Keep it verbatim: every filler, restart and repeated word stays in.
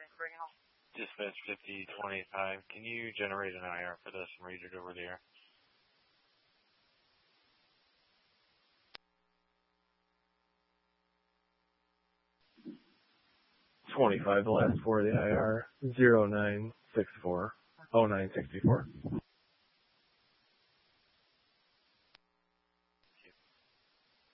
Dispatch fifty twenty-five. Can you generate an I R for this and read it over the air? twenty-five, the last four of the I R, zero nine six four, oh nine sixty-four.